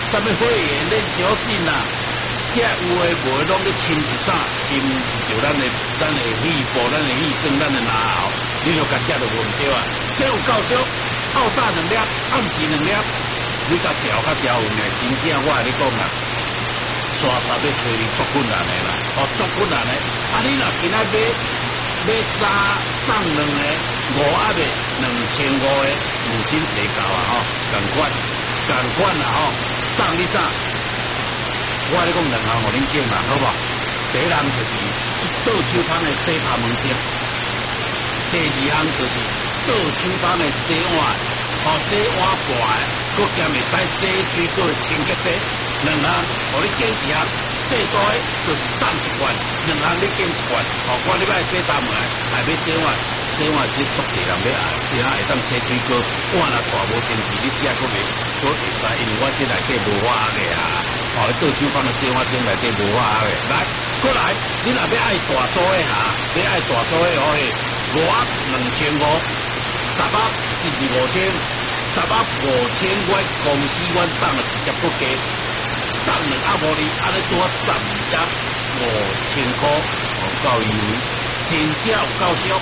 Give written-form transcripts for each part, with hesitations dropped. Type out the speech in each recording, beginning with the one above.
什么会员恁小心啦，这有诶无诶拢咧亲是啥？是毋是就咱诶肺部、咱诶气管、咱诶脑后，你就甲食就问对啊。这有够少，透早2粒，暗时2粒，你甲嚼有呢，真正我甲你讲啊，刷刷要找你足困难诶啦，足困难诶。啊，你若今仔要送2个5盒的2500个母亲节糕啊，同款啦送你啥？我咧讲2项互恁拣啦，好不好？第一项就是倒手汤的洗头毛巾，第2项就是倒手汤的洗碗，洗碗盘的，佮兼会使洗水果清洁剂，2项互你拣1项，洗大的就是送1罐，2项你拣1罐，看你要洗头毛还要洗碗。洗碗只足侪人要爱，其他会当洗水果，碗若大无清气，你食佫袂使，因为我这内底无化学的啊。倒手放到洗碗精内底无化学的。来，过来，你若要爱大组的哈，要爱大组的可以5盒2500，10盒15000，10盒5000块，公司阮送了直接不加，送2盒无哩，安尼拄啊12盒5000块，够优惠。真正有够俗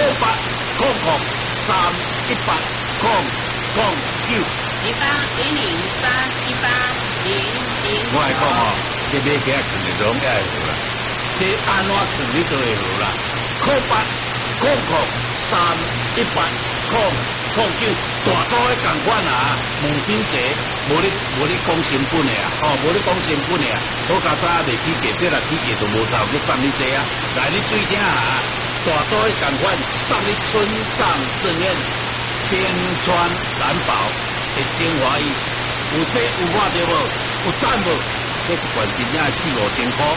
，0800381009。我来讲这买起来肯定拢爱好啦，这安怎肯你都会好啦。0800381009，大组的同款啊，母亲节无你讲成本的啊，无你讲成本的啊，好加早袂起价，这若起价就无头去送你这啊，来你注意听啊。大组的同款，送你村上正院天川蓝宝的精华液，有洗有抹着无？有赞无？这一罐真正4-5千块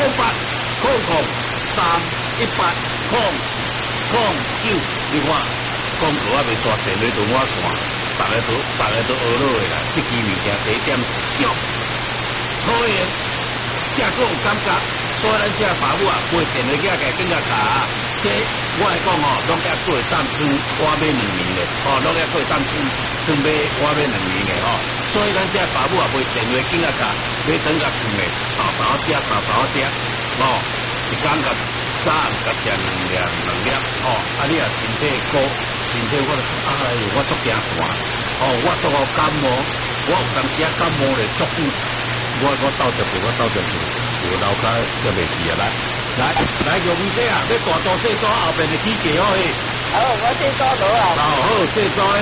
，0800381009，你看广告还未刷电话就我看，大家都学落的啦，这支物件第一点俗，好用，食个有感觉。所以咱这爸母啊，买电话机更加卡，这我来讲拢要过当春，我买2年的，拢要过当春买我买2年的所以咱这爸母啊，买电话机卡，买等甲烫的，豆食，一工甲早暗甲食2粒，啊你啊身体我就我足惊寒，我都有感冒，我有当时感冒咧足久。我斗着就老家就袂记啊！来用这啊，要大组细组后边的起价哦嘿。 好，我细组到啊。 好，细组的，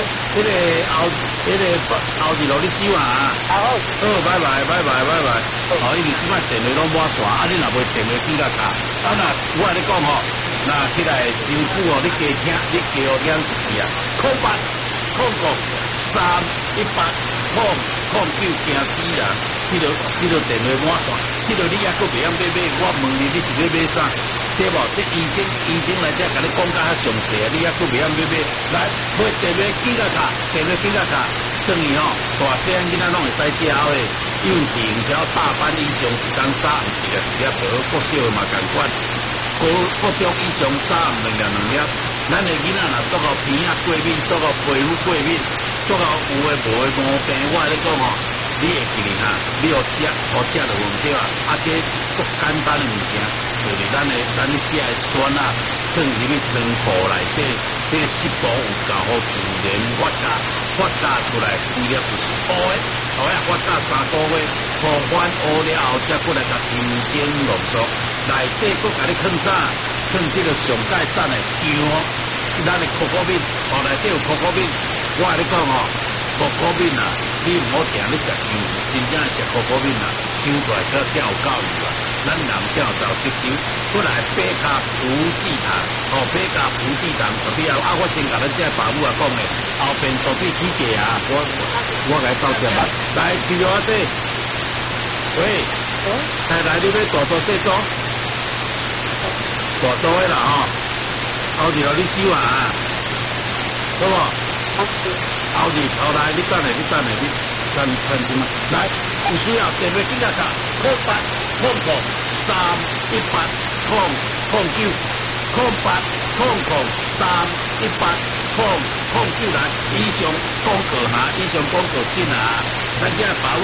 后日落你收啊。 好， 拜拜。因为即摆电话拢满线，你若袂电话记甲卡，那我跟你讲那起来收付你加听，你加就是啊，08003809惊死人。这个电话满线，这个你还佫袂晓买，我问你是要买啥？对无？这医生来这甲你讲甲较详细，你还佫袂晓买。来，买电话机甲卡，等于大细囡仔拢会使食的，幼稚园只要大班以上一工早暗一粒无国小的嘛共款，国中以上早暗2粒。咱的囡仔若做到鼻仔过敏，做到皮肤过敏，做到有诶无诶毛病，我跟你讲你会记哩哈，你要食就问对啊。这足简单的物件，就是咱食的酸啊，放入去仓库内底，这湿度有够好，自然发芽出来，规粒就是乌的，发芽3个月，涂完乌了后，才过来甲金针浓缩，内底佫甲你放啥？放这个上盖赞的姜，咱的可可饼，内底有可可饼，我跟你讲可可饼啊，你唔好听你食姜，真正食可可饼啊，姜出来才有够味啊！咱人才有接受。过来白加福记糖，白加福记糖特别啊！我先甲咱这爸母啊讲的，后边绝对起价啊！我来到这来，记住我这，喂，来，你要大做细做，大做的啦后日你收啊，好不？后来你等下，你看什么？来，有需要电话记下卡，0800380039，0800380039来。以上广告进啊，咱这爸母。